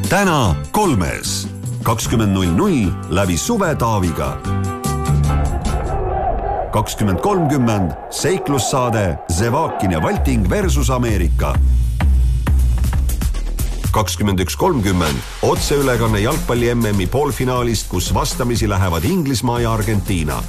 Täna 3. 20.00 läbi Suve Taaviga. 20.30 seiklussaade Zevakin ja Valting versus Ameerika. 21.30 otseülekanne jalgpalli MM-i poolfinaalist, kus vastamisi lähevad Inglismaa ja Argentiina.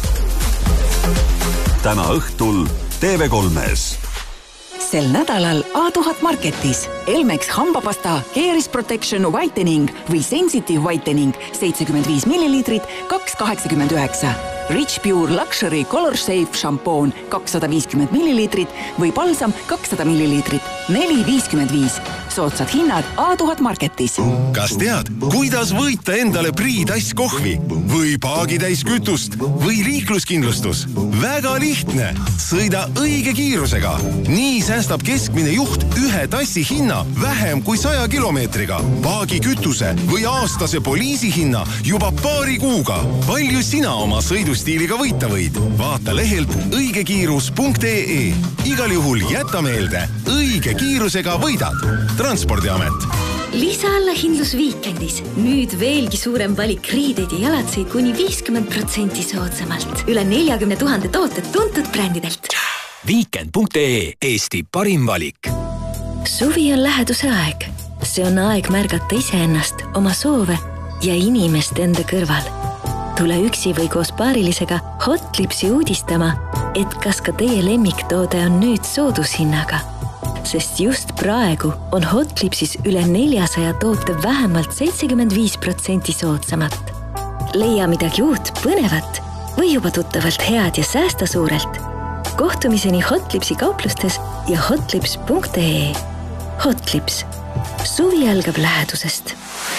Täna õhtul TV3-s. Sel nädalal A1000 Marketis Elmex hambapasta Caris Protection Whitening või Sensitive Whitening 75 ml 2,89. Rich Pure Luxury Color Safe šampoon 250 ml või balsam 200 ml 4,55. Soodsad hinnad A1000 Marketis. Kas tead, kuidas võita endale priitäis kohvi või paagitäis kütust või liikluskindlustus? Väga lihtne! Sõida õige kiirusega. Nii säästab keskmine juht ühe tassi hinna vähem kui 100 kilomeetriga. Paagi kütuse või aastase poliisi hinna juba paari kuuga. Palju sina oma sõidustiiliga võita võid? Vaata lehelt õigekiirus.ee. Igal juhul jäta meelde, õige kiirusega võidad. Transpordiamet. Lisaallahindlus Viikendis. Nüüd veelgi suurem valik riideid ja jalatseid kuni 50% soodsamalt. Üle 40 000 tooted tuntud brändidelt. Viikend.ee. Eesti parim valik. Suvi on läheduse aeg. See on aeg märgata iseennast, oma soove ja inimest enda kõrval. Tule üksi või koos paarilisega Hotlipsi uudistama, et kas ka teie lemmiktoode on nüüd soodushinnaga. Sest just praegu on Hotlipsis üle 400 toote vähemalt 75% soodsamat. Leia midagi uut, põnevat või juba tuttavalt head ja säästa suurelt. Kohtumiseni Hotlipsi kauplustes ja hotlips.ee. Hotlips. Suvi algab lähedusest.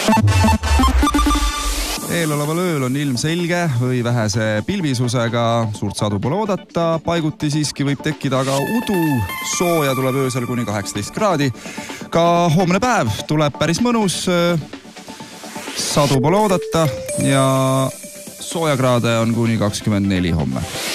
Eeloleval ööl on ilm selge või vähese pilvisusega, suurt sadu pole oodata, paiguti siiski võib tekkida aga udu, sooja tuleb öösel kuni 18 kraadi. Ka hoomne päev tuleb päris mõnus, sadu pole oodata ja sooja kraade on kuni 24 homme.